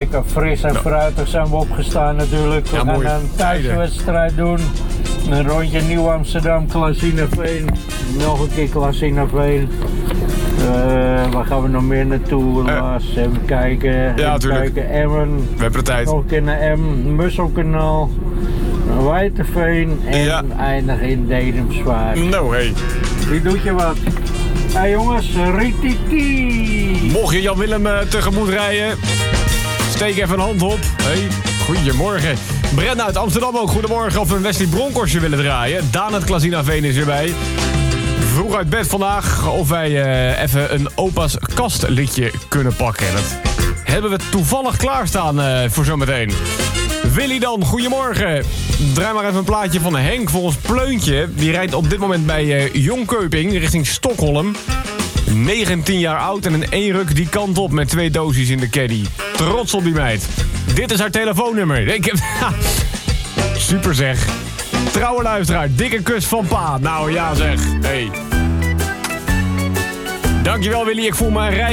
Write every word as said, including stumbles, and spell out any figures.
lekker fris en fruitig zijn we opgestaan natuurlijk. We Ja, gaan mooi. een thuiswedstrijd doen. Een rondje Nieuw-Amsterdam, Klasinaveen. Nog een keer Klasinaveen. Uh, waar gaan we nog meer naartoe? Laat uh, even kijken. Ja, even tuurlijk. kijken. Emmen. We hebben de tijd. Nog een keer naar Emmen. Musselkanaal. Wijterveen. En Ja. eindigen in Dedemsvaart. Nou, hey. Wie doet je wat? Hé hey jongens, rititi! Mocht je Jan Willem uh, tegemoet rijden, steek even een hand op. Hey, goedemorgen. Brenna uit Amsterdam ook, goedemorgen. Of we een Wesley Bronkhorstje willen draaien. Daan uit Klasinaveen is erbij. Vroeg uit bed vandaag of wij uh, even een opa's kastliedje kunnen pakken. Dat hebben we toevallig klaarstaan uh, voor zometeen. Willy dan, goedemorgen. Draai maar even een plaatje van Henk voor ons Pleuntje. Die rijdt op dit moment bij uh, Jongkeuping richting Stockholm. negentien jaar oud en in één ruk die kant op met twee doosjes in de caddy. Trots op die meid. Dit is haar telefoonnummer. Ik heb... Super zeg. Trouwe luisteraar, dikke kus van pa. Nou ja zeg, hey. Dankjewel Willy, ik voel me een rij.